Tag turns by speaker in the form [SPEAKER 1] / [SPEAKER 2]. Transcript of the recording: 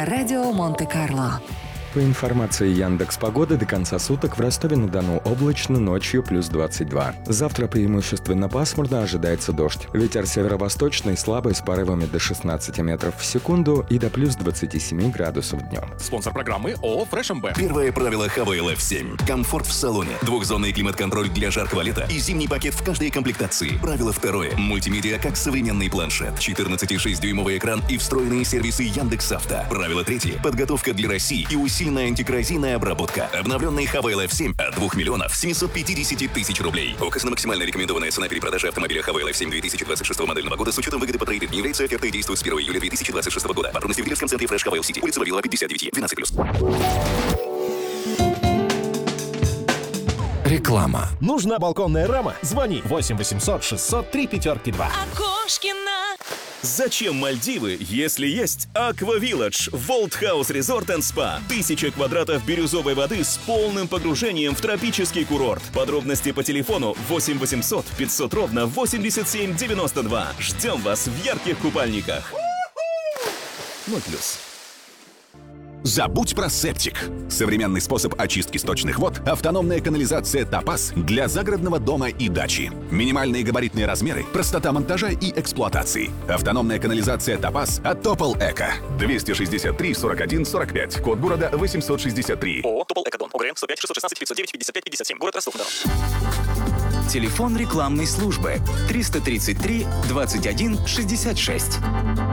[SPEAKER 1] на радио Монте-Карло.
[SPEAKER 2] По информации Яндекс.Погоды, до конца суток в Ростове-на-Дону облачно, ночью плюс 22. Завтра преимущественно пасмурно, ожидается дождь. Ветер северо-восточный, слабый, с порывами до 16 метров в секунду и до плюс 27 градусов днем.
[SPEAKER 3] Спонсор программы ООО «Фрэш МБ».
[SPEAKER 4] Первое правило ХВЛФ-7. Комфорт в салоне. Двухзонный климат-контроль для жаркого лета и зимний пакет в каждой комплектации. Правило второе. Мультимедиа как современный планшет. 14,6-дюймовый экран и встроенные сервисы Яндекс.Авто. Правило третье. Подготовка для России и усиленная антикоррозийная обработка. Обновленный ХВЛФ-7 от 2 миллионов 750 тысяч рублей. Указ на максимально рекомендованная цена перепродажи автомобиля ХВЛФ-7 2026 модельного года с учетом выгоды по трейд не является офертой и действует с 1 июля 2026 года. Подробности в дилерском центре Фрэш ХВЛ Сити. Улица Вавилова, 59, 12+.
[SPEAKER 5] Реклама.
[SPEAKER 6] Нужна балконная рама? Звони 8 800 603 502.
[SPEAKER 7] Окошкина.
[SPEAKER 8] Зачем Мальдивы, если есть Aqua Village, World House Resort and Spa? 1000 квадратов бирюзовой воды с полным погружением в тропический курорт. Подробности по телефону 8 800 500 ровно 87 92. Ждем вас в ярких купальниках. 0+.
[SPEAKER 9] Забудь про септик. Современный способ очистки сточных вод – автономная канализация «Топаз» для загородного дома и дачи. Минимальные габаритные размеры, простота монтажа и эксплуатации. Автономная канализация «Топаз» от Топол Эко. 263 41 45. Код города 863.
[SPEAKER 8] ООО «Топол Экодон». ОГРН 105 616 509 55 57. Город Ростов-на-Дону.
[SPEAKER 5] Телефон рекламной службы 333 21 66.